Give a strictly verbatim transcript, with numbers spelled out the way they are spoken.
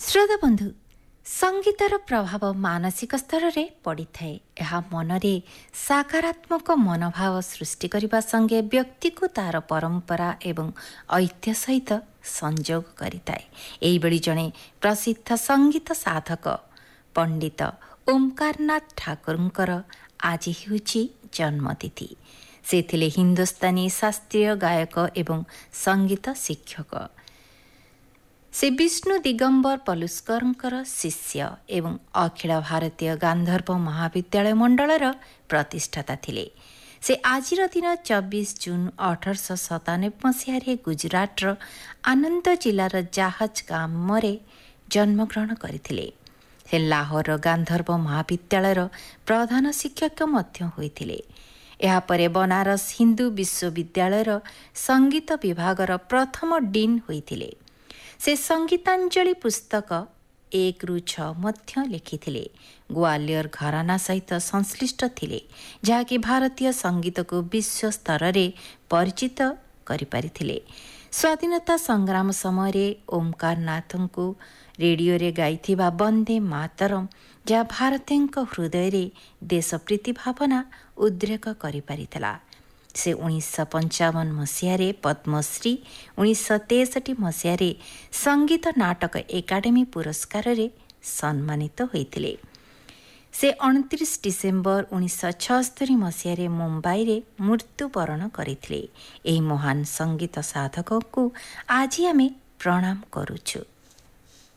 ଶ୍ରୋତା ବନ୍ଧୁ, ସଙ୍ଗୀତର ପ୍ରଭାବ ମାନସିକ ସ୍ତରରେ ପଡ଼ିଥାଏ। ଏହା ମନରେ ସକାରାତ୍ମକ ମନୋଭାବ ସୃଷ୍ଟି କରିବା ସଙ୍ଗେ ବ୍ୟକ୍ତିକୁ ତାହାର ପରମ୍ପରା ଏବଂ ଐତିହ୍ୟ ସହିତ ସଂଯୋଗ କରିଥାଏ। ଏହିଭଳି ଜଣେ ପ୍ରସିଦ୍ଧ ସଙ୍ଗୀତ ସାଧକ ପଣ୍ଡିତ ଓମକାରନାଥ ଠାକୁରଙ୍କର ଆଜି ହେଉଛି ଜନ୍ମତିଥି। ସେ ଥିଲେ ହିନ୍ଦୁସ୍ତାନୀ ଶାସ୍ତ୍ରୀୟ ଗାୟକ ଏବଂ ସଙ୍ଗୀତ ଶିକ୍ଷକ। ସେ ବିଷ୍ଣୁ ଦିଗମ୍ବର ପଲୁସ୍କରଙ୍କର ଶିଷ୍ୟ ଏବଂ ଅଖିଳ ଭାରତୀୟ ଗାନ୍ଧର୍ବ ମହାବିଦ୍ୟାଳୟ ମଣ୍ଡଳର ପ୍ରତିଷ୍ଠାତା ଥିଲେ। ସେ ଆଜିର ଦିନ ଚବିଶ ଜୁନ ଅଠରଶହ ସତାନବେ ମସିହାରେ ଗୁଜରାଟର ଆନନ୍ଦ ଜିଲ୍ଲାର ଜାହାଜ ଗ୍ରାମରେ ଜନ୍ମଗ୍ରହଣ କରିଥିଲେ। ସେ ଲାହୋରର ଗାନ୍ଧର୍ବ ମହାବିଦ୍ୟାଳୟର ପ୍ରଧାନ ଶିକ୍ଷକ ମଧ୍ୟ ହୋଇଥିଲେ। ଏହାପରେ ବନାରସ ହିନ୍ଦୁ ବିଶ୍ୱବିଦ୍ୟାଳୟର ସଙ୍ଗୀତ ବିଭାଗର ପ୍ରଥମ ଡିନ୍ ହୋଇଥିଲେ। ସେ ସଙ୍ଗୀତାଞ୍ଜଳି ପୁସ୍ତକ ଏକରୁ ଛଅ ମଧ୍ୟ ଲେଖିଥିଲେ। ଗ୍ୱାଲିୟର ଘରାନା ସହିତ ସଂଶ୍ଳିଷ୍ଟ ଥିଲେ, ଯାହାକି ଭାରତୀୟ ସଙ୍ଗୀତକୁ ବିଶ୍ୱ ସ୍ତରରେ ପରିଚିତ କରିପାରିଥିଲେ। ସ୍ୱାଧୀନତା ସଂଗ୍ରାମ ସମୟରେ ଓମକାରନାଥଙ୍କୁ ରେଡ଼ିଓରେ ଗାଇଥିବା ବନ୍ଦେ ମାତରମ୍, ଯାହା ଭାରତୀୟଙ୍କ ହୃଦୟରେ ଦେଶପ୍ରୀତି ଭାବନା ଉଦ୍ରେକ କରିପାରିଥିଲା। ସେ ଉଣେଇଶହ ପଞ୍ଚାବନ ମସିହାରେ ପଦ୍ମଶ୍ରୀ, ଉଣେଇଶହ ତେଷଠି ମସିହାରେ ସଙ୍ଗୀତ ନାଟକ ଏକାଡେମୀ ପୁରସ୍କାରରେ ସମ୍ମାନିତ ହୋଇଥିଲେ। ସେ ଅଣତିରିଶ ଡିସେମ୍ବର ଉଣେଇଶହ ଛଅସ୍ତରୀ ମସିହାରେ ମୁମ୍ବାଇରେ ମୃତ୍ୟୁବରଣ କରିଥିଲେ। ଏହି ମହାନ ସଙ୍ଗୀତ ସାଧକଙ୍କୁ ଆଜି ଆମେ ପ୍ରଣାମ କରୁଛୁ।